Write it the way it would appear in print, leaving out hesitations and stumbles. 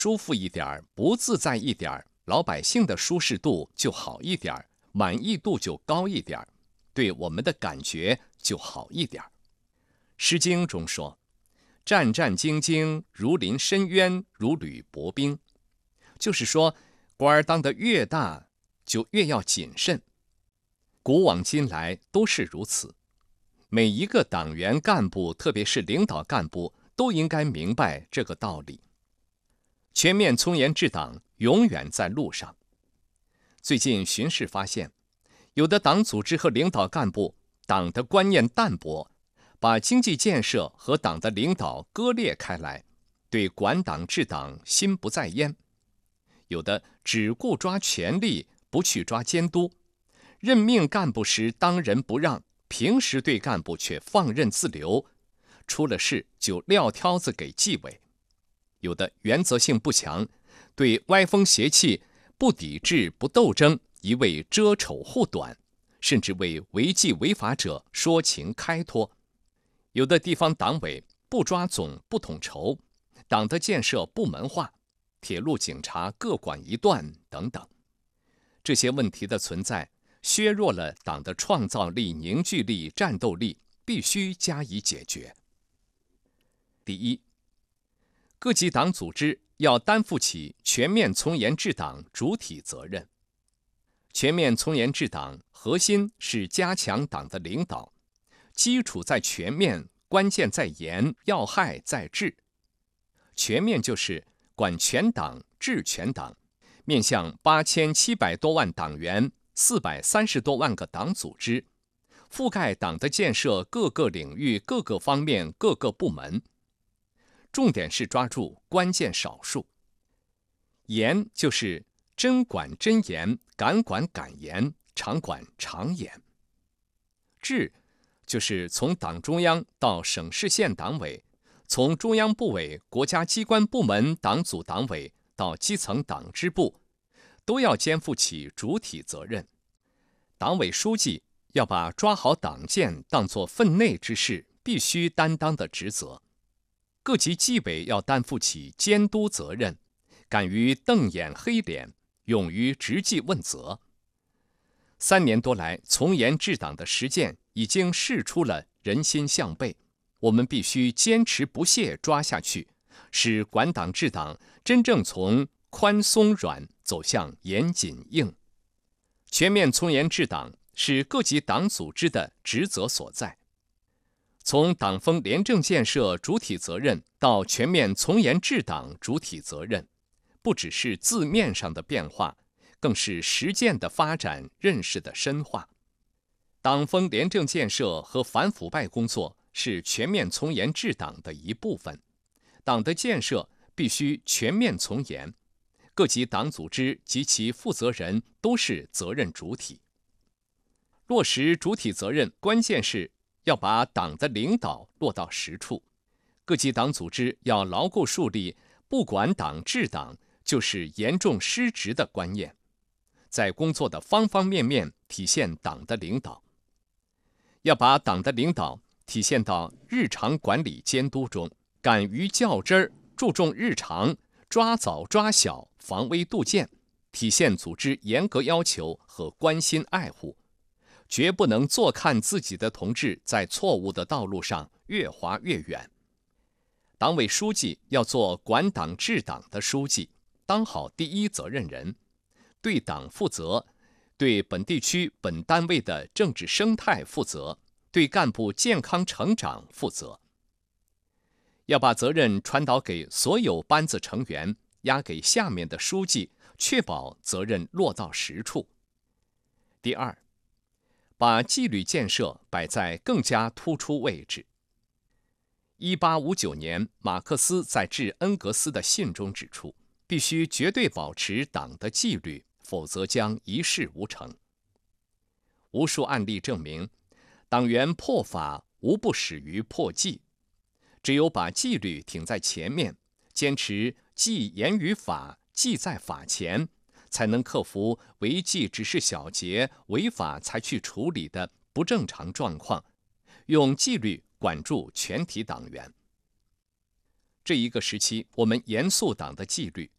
舒服一点，不自在一点，老百姓的舒适度就好一点，满意度就高一点，对我们的感觉就好一点。诗经中说，战战兢兢，如临深渊，如履薄冰。就是说，官儿当得越大，就越要谨慎。古往今来都是如此。每一个党员干部，特别是领导干部，都应该明白这个道理。全面从严治党永远在路上。最近巡视发现，有的党组织和领导干部党的观念淡薄，把经济建设和党的领导割裂开来，对管党治党心不在焉。有的只顾抓权力，不去抓监督，任命干部时当仁不让，平时对干部却放任自流，出了事就撂挑子给纪委。有的原则性不强，对歪风邪气不抵制不斗争，一味遮丑护短，甚至为违纪违法者说情开脱。有的地方党委不抓总不统筹，党的建设部门化，铁路警察各管一段等等。这些问题的存在，削弱了党的创造力、凝聚力、战斗力，必须加以解决。第一，各级党组织要担负起全面从严治党主体责任。全面从严治党核心是加强党的领导，基础在全面，关键在严，要害在治。全面就是管全党、治全党，面向8700多万党员、430多万个党组织，覆盖党的建设各个领域、各个方面、各个部门。重点是抓住关键少数。严就是真管真严，敢管敢严，常管常严。治就是从党中央到省市县党委，从中央部委、国家机关部门党组党委到基层党支部，都要肩负起主体责任。党委书记要把抓好党建当作分内之事，必须担当的职责。各级纪委要担负起监督责任，敢于瞪眼黑脸，勇于直纪问责。3年多来，从严治党的实践已经示出了人心向背，我们必须坚持不懈抓下去，使管党治党真正从宽松软走向严谨硬。全面从严治党是各级党组织的职责所在。从党风廉政建设主体责任到全面从严治党主体责任，不只是字面上的变化，更是实践的发展、认识的深化。党风廉政建设和反腐败工作是全面从严治党的一部分，党的建设必须全面从严，各级党组织及其负责人都是责任主体。落实主体责任，关键是要把党的领导落到实处。各级党组织要牢固树立不管党治党就是严重失职的观念，在工作的方方面面体现党的领导。要把党的领导体现到日常管理监督中，敢于较真儿，注重日常，抓早抓小，防微杜渐，体现组织严格要求和关心爱护，绝不能坐看自己的同志在错误的道路上越滑越远。党委书记要做管党治党的书记，当好第一责任人，对党负责，对本地区本单位的政治生态负责，对干部健康成长负责。要把责任传导给所有班子成员，压给下面的书记，确保责任落到实处。第二，把纪律建设摆在更加突出位置。1859年，马克思在致恩格斯的信中指出，必须绝对保持党的纪律，否则将一事无成。无数案例证明，党员破法无不始于破纪。只有把纪律挺在前面，坚持纪严于法，纪在法前，才能克服违纪只是小节，违法才去处理的不正常状况，用纪律管住全体党员。这一个时期，我们严肃党的纪律，